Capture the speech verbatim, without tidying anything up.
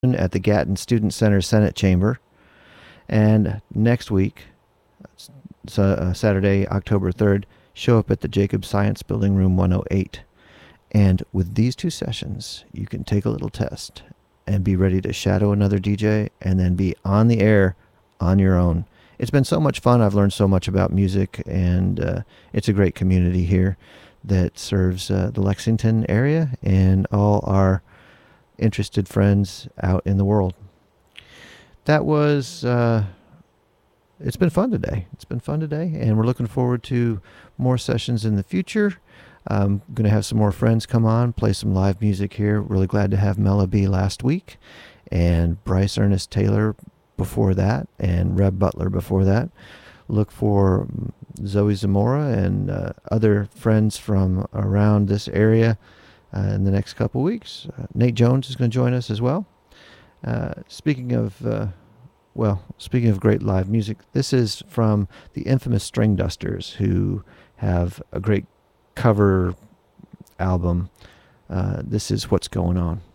at the Gatton Student Center Senate Chamber. And next week, so, uh, Saturday, October third, show up at the Jacobs Science Building, room one oh eight. And with these two sessions, you can take a little test and be ready to shadow another D J and then be on the air on your own. It's been so much fun. I've learned so much about music, and uh, it's a great community here that serves uh, the Lexington area and all our interested friends out in the world. That was, uh, it's been fun today. It's been fun today, and we're looking forward to more sessions in the future. I'm going to have some more friends come on, play some live music here. Really glad to have Mela B last week, and Bryce Ernest Taylor before that, and Reb Butler before that. Look for Zoe Zamora and uh, other friends from around this area uh, in the next couple weeks. Uh, Nate Jones is going to join us as well. Uh, speaking of, uh, well, speaking of great live music, this is from the infamous String Dusters, who have a great cover album. Uh, this is What's Going On.